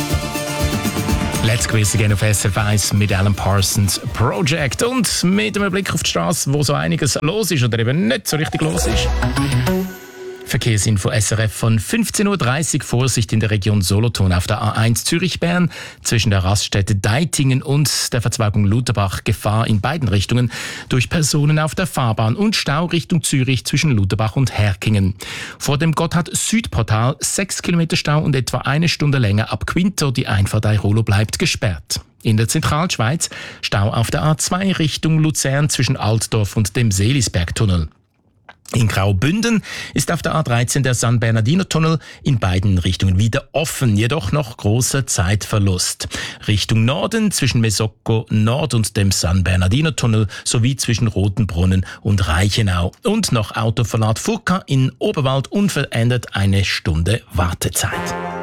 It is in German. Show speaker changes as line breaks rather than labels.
Let's Quiz Again auf SRF 1 mit Alan Parsons Project und mit einem Blick auf die Straße, wo so einiges los ist oder eben nicht so richtig los ist. Verkehrsinfo SRF von 15.30 Uhr. Vorsicht in der Region Solothurn auf der A1 Zürich-Bern zwischen der Raststätte Deitingen und der Verzweigung Lutherbach. Gefahr in beiden Richtungen durch Personen auf der Fahrbahn und Stau Richtung Zürich zwischen Lutherbach und Herkingen. Vor dem Gotthard-Südportal 6 Kilometer Stau und etwa eine Stunde länger ab Quinto. Die Einfahrt Airolo bleibt gesperrt. In der Zentralschweiz Stau auf der A2 Richtung Luzern zwischen Altdorf und dem Seelisbergtunnel. In Graubünden ist auf der A13 der San Bernardino-Tunnel in beiden Richtungen wieder offen, jedoch noch großer Zeitverlust. Richtung Norden zwischen Mesocco Nord und dem San Bernardino-Tunnel sowie zwischen Rotenbrunnen und Reichenau. Und noch Autoverlad Furka in Oberwald unverändert eine Stunde Wartezeit.